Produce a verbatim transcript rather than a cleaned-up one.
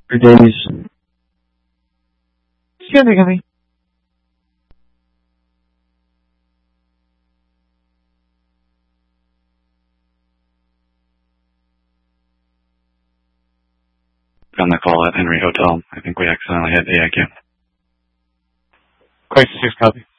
for days. Excuse me, Henry. On the call at Henry Hotel. I think we accidentally hit A I Q. Crisis six copy.